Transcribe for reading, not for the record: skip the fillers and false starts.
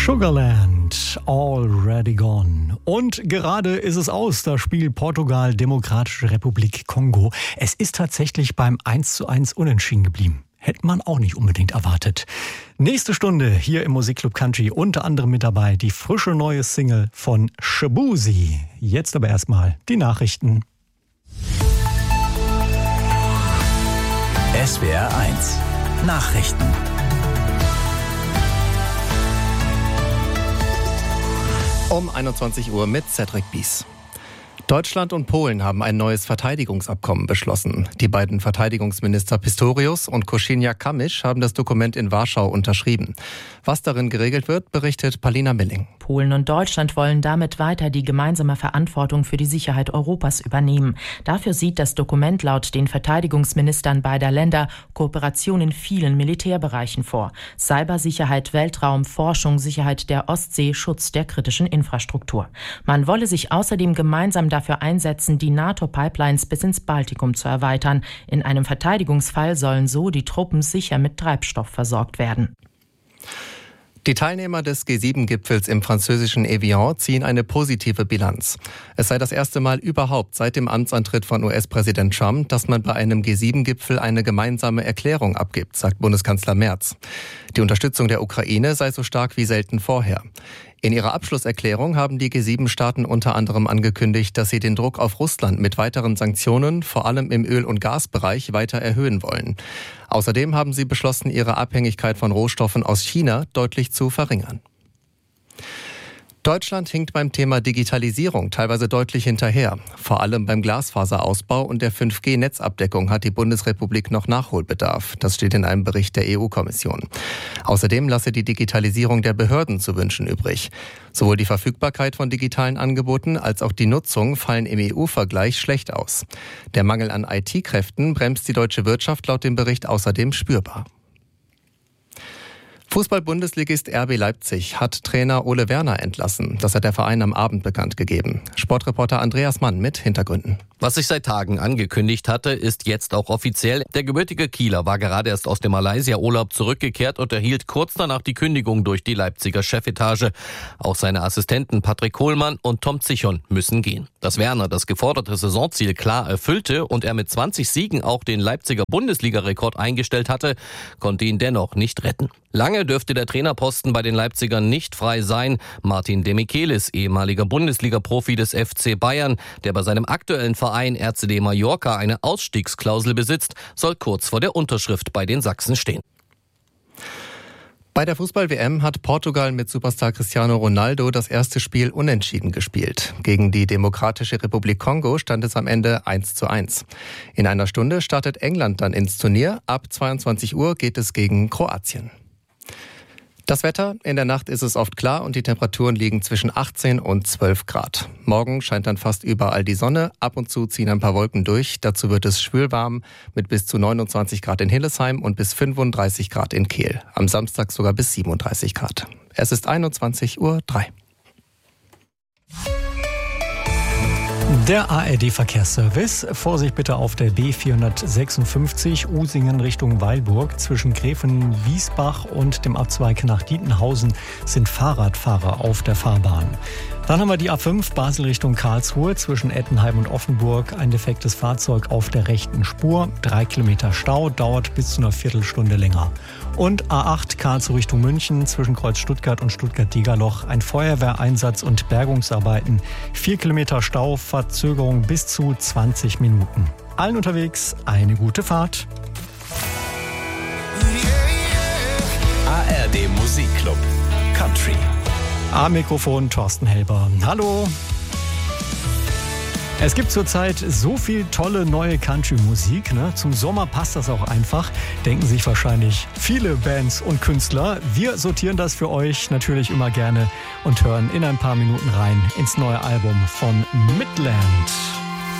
Sugarland, Already Gone. Und gerade ist es aus, das Spiel Portugal, Demokratische Republik Kongo. Es ist tatsächlich beim 1:1 unentschieden geblieben. Hätte man auch nicht unbedingt erwartet. Nächste Stunde hier im Musikclub Country, unter anderem mit dabei die frische neue Single von Shabuzi. Jetzt aber erstmal die Nachrichten. SWR 1 Nachrichten. Um 21 Uhr mit Cedric Bies. Deutschland und Polen haben ein neues Verteidigungsabkommen beschlossen. Die beiden Verteidigungsminister Pistorius und Kosiniak-Kamysz haben das Dokument in Warschau unterschrieben. Was darin geregelt wird, berichtet Palina Milling. Polen und Deutschland wollen damit weiter die gemeinsame Verantwortung für die Sicherheit Europas übernehmen. Dafür sieht das Dokument laut den Verteidigungsministern beider Länder Kooperation in vielen Militärbereichen vor. Cybersicherheit, Weltraum, Forschung, Sicherheit der Ostsee, Schutz der kritischen Infrastruktur. Man wolle sich außerdem gemeinsam dafür einsetzen, die NATO-Pipelines bis ins Baltikum zu erweitern. In einem Verteidigungsfall sollen so die Truppen sicher mit Treibstoff versorgt werden. Die Teilnehmer des G7-Gipfels im französischen Evian ziehen eine positive Bilanz. Es sei das erste Mal überhaupt seit dem Amtsantritt von US-Präsident Trump, dass man bei einem G7-Gipfel eine gemeinsame Erklärung abgibt, sagt Bundeskanzler Merz. Die Unterstützung der Ukraine sei so stark wie selten vorher. In ihrer Abschlusserklärung haben die G7-Staaten unter anderem angekündigt, dass sie den Druck auf Russland mit weiteren Sanktionen, vor allem im Öl- und Gasbereich, weiter erhöhen wollen. Außerdem haben sie beschlossen, ihre Abhängigkeit von Rohstoffen aus China deutlich zu verringern. Deutschland hinkt beim Thema Digitalisierung teilweise deutlich hinterher. Vor allem beim Glasfaserausbau und der 5G-Netzabdeckung hat die Bundesrepublik noch Nachholbedarf. Das steht in einem Bericht der EU-Kommission. Außerdem lasse die Digitalisierung der Behörden zu wünschen übrig. Sowohl die Verfügbarkeit von digitalen Angeboten als auch die Nutzung fallen im EU-Vergleich schlecht aus. Der Mangel an IT-Kräften bremst die deutsche Wirtschaft laut dem Bericht außerdem spürbar. Fußball-Bundesligist RB Leipzig hat Trainer Ole Werner entlassen. Das hat der Verein am Abend bekannt gegeben. Sportreporter Andreas Mann mit Hintergründen. Was sich seit Tagen angekündigt hatte, ist jetzt auch offiziell. Der gebürtige Kieler war gerade erst aus dem Malaysia-Urlaub zurückgekehrt und erhielt kurz danach die Kündigung durch die Leipziger Chefetage. Auch seine Assistenten Patrick Kohlmann und Tom Zichon müssen gehen. Dass Werner das geforderte Saisonziel klar erfüllte und er mit 20 Siegen auch den Leipziger Bundesliga-Rekord eingestellt hatte, konnte ihn dennoch nicht retten. Lange dürfte der Trainerposten bei den Leipzigern nicht frei sein. Martin Demichelis, ehemaliger Bundesliga-Profi des FC Bayern, der bei seinem aktuellen Verein RCD Mallorca eine Ausstiegsklausel besitzt, soll kurz vor der Unterschrift bei den Sachsen stehen. Bei der Fußball-WM hat Portugal mit Superstar Cristiano Ronaldo das erste Spiel unentschieden gespielt. Gegen die Demokratische Republik Kongo stand es am Ende 1:1. In einer Stunde startet England dann ins Turnier. Ab 22 Uhr geht es gegen Kroatien. Das Wetter, in der Nacht ist es oft klar und die Temperaturen liegen zwischen 18 und 12 Grad. Morgen scheint dann fast überall die Sonne, ab und zu ziehen ein paar Wolken durch. Dazu wird es schwülwarm mit bis zu 29 Grad in Hillesheim und bis 35 Grad in Kehl. Am Samstag sogar bis 37 Grad. Es ist 21:03 Uhr. Der ARD-Verkehrsservice. Vorsicht bitte auf der B456 Usingen Richtung Weilburg. Zwischen Gräfen-Wiesbach und dem Abzweig nach Dietenhausen sind Fahrradfahrer auf der Fahrbahn. Dann haben wir die A5 Basel Richtung Karlsruhe zwischen Ettenheim und Offenburg. Ein defektes Fahrzeug auf der rechten Spur. 3 Kilometer Stau, dauert bis zu einer Viertelstunde länger. Und A8 Karlsruhe Richtung München zwischen Kreuz Stuttgart und Stuttgart-Degerloch. Ein Feuerwehreinsatz und Bergungsarbeiten. 4 Kilometer Stau, Verzögerung bis zu 20 Minuten. Allen unterwegs eine gute Fahrt. ARD Musikclub Country. Am Mikrofon Thorsten Helber. Hallo. Es gibt zurzeit so viel tolle neue Country-Musik. Ne? Zum Sommer passt das auch einfach, denken sich wahrscheinlich viele Bands und Künstler. Wir sortieren das für euch natürlich immer gerne und hören in ein paar Minuten rein ins neue Album von Midland.